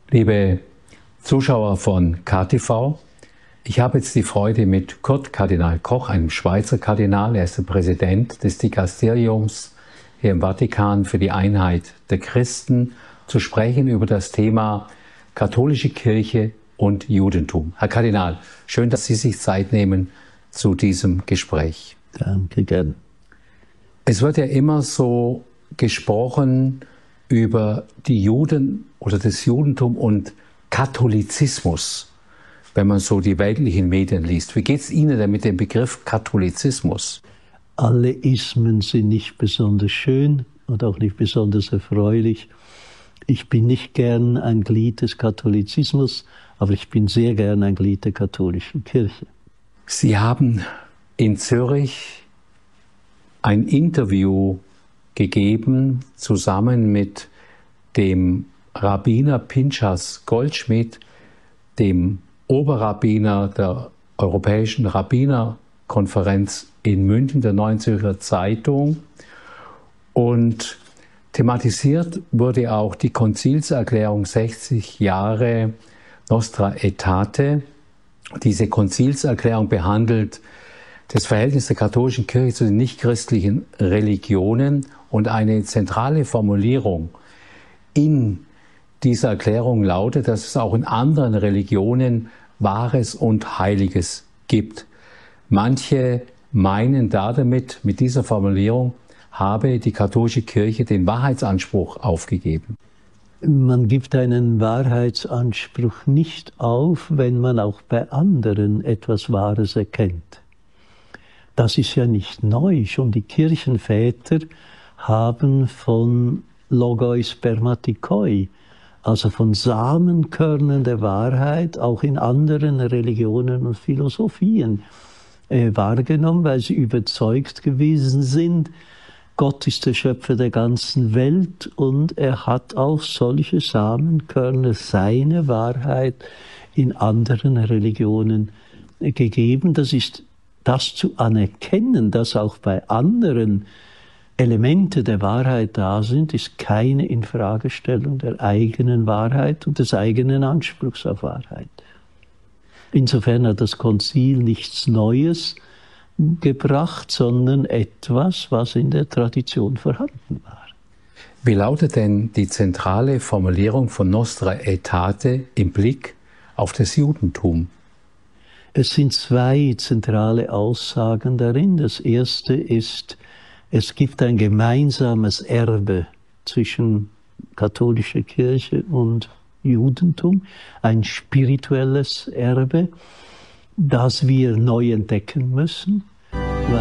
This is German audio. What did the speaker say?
Liebe Zuschauer von KTV, ich habe jetzt die Freude, mit Kurt Kardinal Koch, einem Schweizer Kardinal, er ist der Präsident des Dikasteriums hier im Vatikan für die Einheit der Christen, zu sprechen über das Thema katholische Kirche und Judentum. Herr Kardinal, schön, dass Sie sich Zeit nehmen zu diesem Gespräch. Danke, gern. Es wird ja immer so gesprochen über die Juden oder das Judentum und Katholizismus, wenn man so die weltlichen Medien liest. Wie geht es Ihnen denn mit dem Begriff Katholizismus? Alle Ismen sind nicht besonders schön und auch nicht besonders erfreulich. Ich bin nicht gern ein Glied des Katholizismus, aber ich bin sehr gern ein Glied der katholischen Kirche. Sie haben in Zürich ein Interview gegeben, zusammen mit dem Rabbiner Pinchas Goldschmidt, dem Oberrabbiner der Europäischen Rabbinerkonferenz in München, der Neuen Zürcher Zeitung. Und thematisiert wurde auch die Konzilserklärung 60 Jahre Nostra Aetate. Diese Konzilserklärung behandelt das Verhältnis der katholischen Kirche zu den nichtchristlichen Religionen, und eine zentrale Formulierung in dieser Erklärung lautet, dass es auch in anderen Religionen Wahres und Heiliges gibt. Manche meinen damit, mit dieser Formulierung habe die katholische Kirche den Wahrheitsanspruch aufgegeben. Man gibt einen Wahrheitsanspruch nicht auf, wenn man auch bei anderen etwas Wahres erkennt. Das ist ja nicht neu. Schon die Kirchenväter haben von Logoi Spermatikoi, also von Samenkörnern der Wahrheit, auch in anderen Religionen und Philosophien wahrgenommen, weil sie überzeugt gewesen sind, Gott ist der Schöpfer der ganzen Welt und er hat auch solche Samenkörner, seine Wahrheit, in anderen Religionen gegeben. Das ist das zu anerkennen, dass auch bei anderen Elemente der Wahrheit da sind, ist keine Infragestellung der eigenen Wahrheit und des eigenen Anspruchs auf Wahrheit. Insofern hat das Konzil nichts Neues gebracht, sondern etwas, was in der Tradition vorhanden war. Wie lautet denn die zentrale Formulierung von Nostra Aetate im Blick auf das Judentum? Es sind zwei zentrale Aussagen darin. Das erste ist, es gibt ein gemeinsames Erbe zwischen katholischer Kirche und Judentum, ein spirituelles Erbe, das wir neu entdecken müssen.